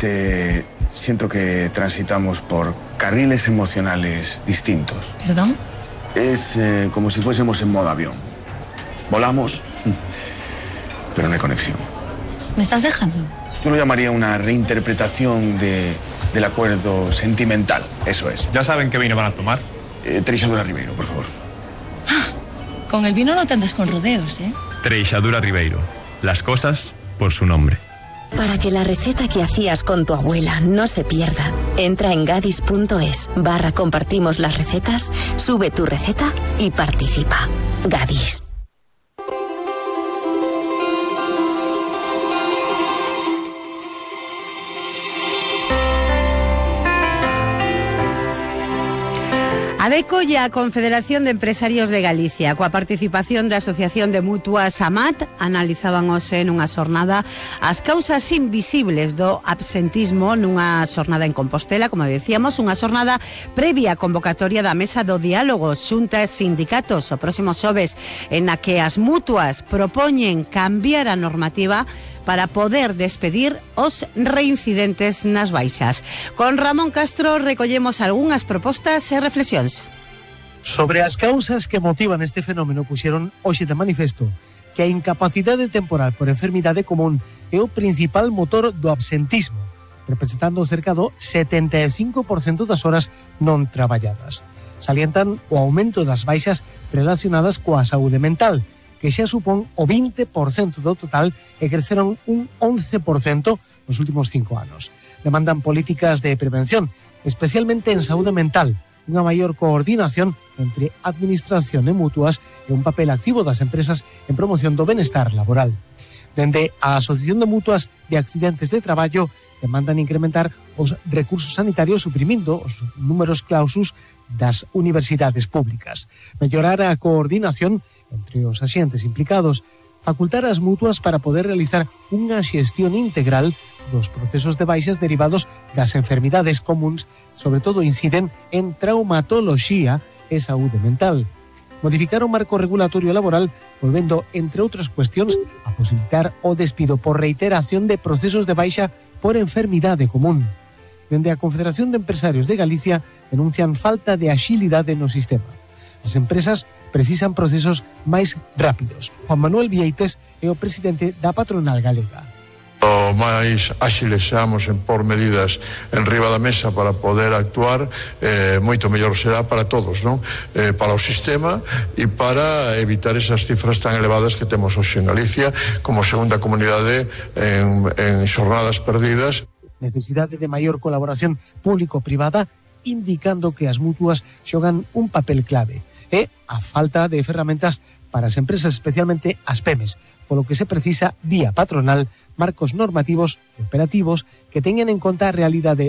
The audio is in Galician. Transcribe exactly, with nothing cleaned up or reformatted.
eh, siento que transitamos por carriles emocionales distintos. ¿Perdón? Es eh, como si fuésemos en modo avión. Volamos, pero no hay conexión. ¿Me estás dejando? Yo lo llamaría una reinterpretación de, del acuerdo sentimental, eso es. ¿Ya saben qué vino van a tomar? Eh, Treixadura Ribeiro, por favor. Ah, con el vino no te andas con rodeos, ¿eh? Treixadura Ribeiro. Las cosas por su nombre. Para que la receta que hacías con tu abuela no se pierda, entra en gadis punto es barra compartimos las recetas, sube tu receta y participa. Gadis. ADECO e a Confederación de Empresarios de Galicia, coa participación da Asociación de Mutuas AMAT, analizaban hoxe nunha xornada as causas invisibles do absentismo nunha xornada en Compostela, como decíamos, unha xornada previa a convocatoria da Mesa do Diálogo Xunta e Sindicatos o próximo xoves, en a que as mutuas propoñen cambiar a normativa para poder despedir os reincidentes nas baixas. Con Ramón Castro recollemos algunhas propostas e reflexións. Sobre as causas que motivan este fenómeno puxeron hoxe de manifesto que a incapacidade temporal por enfermidade común é o principal motor do absentismo, representando cerca do setenta e cinco por cento das horas non traballadas. Salientan o aumento das baixas relacionadas coa saúde mental, que xa supón o vinte por cento do total e creceron un once por cento nos últimos cinco anos. Demandan políticas de prevención, especialmente en saúde mental, unha maior coordinación entre administración e mutuas e un papel activo das empresas en promoción do benestar laboral. Dende a Asociación de Mutuas de Accidentes de Traballo demandan incrementar os recursos sanitarios suprimindo os números clausus das universidades públicas, mellorar a coordinación entre os axentes implicados, facultar as mutuas para poder realizar unha xestión integral dos procesos de baixas derivados das enfermidades comuns, sobre todo inciden en traumatoloxía e saúde mental. Modificar o marco regulatorio laboral, volvendo, entre outras cuestións, a posibilitar o despido por reiteración de procesos de baixa por enfermidade común. Dende a Confederación de Empresarios de Galicia denuncian falta de axilidade no sistema. As empresas precisan procesos máis rápidos. Juan Manuel Vieites é o presidente da patronal galega. O máis áxiles seamos en por medidas en riba da mesa para poder actuar, eh, moito mellor será para todos, non? Eh, para o sistema e para evitar esas cifras tan elevadas que temos hoxe en Galicia como segunda comunidade en, en xornadas perdidas. Necesidade de maior colaboración público-privada, indicando que as mutuas xogan un papel clave e a falta de ferramentas para as empresas, especialmente as pemes, polo que se precisa, vía patronal, marcos normativos e operativos que teñan en conta a realidade